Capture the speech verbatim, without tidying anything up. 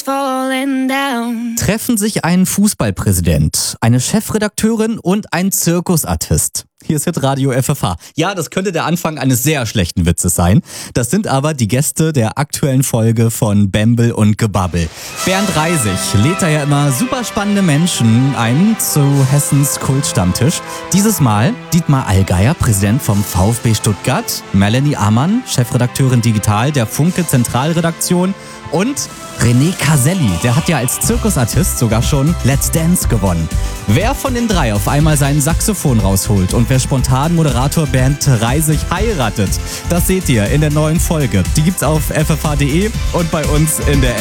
falling down. Treffen sich ein Fußballpräsident, eine Chefredakteurin und ein Zirkusartist. Hier ist Hitradio F F H. Ja, das könnte der Anfang eines sehr schlechten Witzes sein. Das sind aber die Gäste der aktuellen Folge von Bembel und Gebabbel. Bernd Reisig lädt da ja immer super spannende Menschen ein zu Hessens Kultstammtisch. Dieses Mal Dietmar Allgeier, Präsident vom VfB Stuttgart, Melanie Ammann, Chefredakteurin Digital der Funke Zentralredaktion und René Caselli, der hat ja als Zirkusartist sogar schon Let's Dance gewonnen. Wer von den drei auf einmal seinen Saxophon rausholt und wer spontan Moderator Bernd Reisig heiratet, das seht ihr in der neuen Folge. Die gibt's auf f f h punkt d e und bei uns in der